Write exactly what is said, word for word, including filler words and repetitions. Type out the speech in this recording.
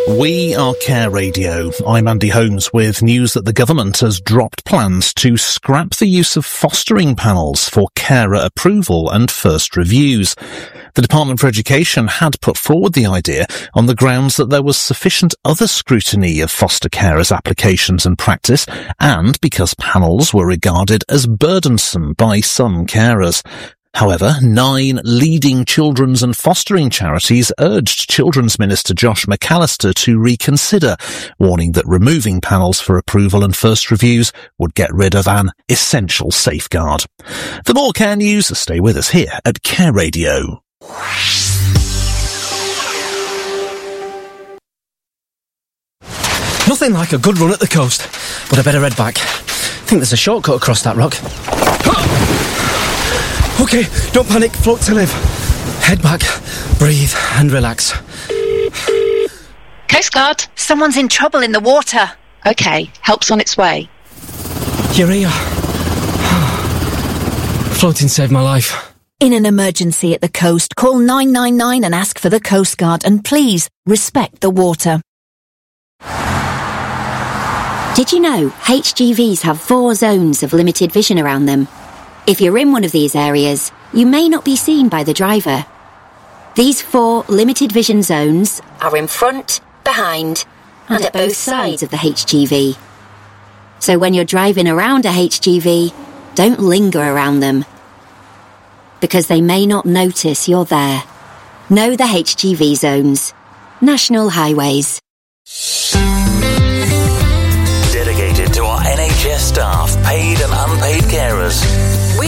We are Care Radio. I'm Andy Holmes with news that the government has dropped plans to scrap the use of fostering panels for carer approval and first reviews. The Department for Education had put forward the idea on the grounds that there was sufficient other scrutiny of foster carers' applications and practice, and because panels were regarded as burdensome by some carers. However, nine leading children's and fostering charities urged Children's Minister Josh McAllister to reconsider, warning that removing panels for approval and first reviews would get rid of an essential safeguard. For more care news, stay with us here at Care Radio. Nothing like a good run at the coast, but I better head back. I think there's a shortcut across that rock. OK, don't panic, float to live. Head back, breathe and relax. Coast Guard. Someone's in trouble in the water. OK, help's on its way. You're here. Floating saved my life. In an emergency at the coast, call nine nine nine and ask for the Coast Guard, and please respect the water. Did you know H G Vs have four zones of limited vision around them? If you're in one of these areas, you may not be seen by the driver. These four limited vision zones are in front, behind, and at both sides of the H G V. So when you're driving around a H G V, don't linger around them, because they may not notice you're there. Know the H G V zones. National Highways. Dedicated to our N H S staff, paid and unpaid carers.